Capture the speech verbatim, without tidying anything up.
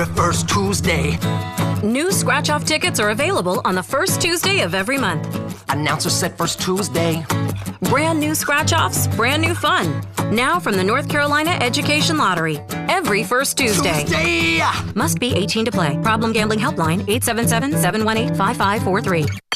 First Tuesday. New scratch-off tickets are available on the first Tuesday of every month. Announcer said first Tuesday. Brand new scratch-offs, brand new fun. Now from the North Carolina Education Lottery. Every first Tuesday. Tuesday! Must be eighteen to play. Problem Gambling Helpline eight seven seven, seven one eight, five five four three.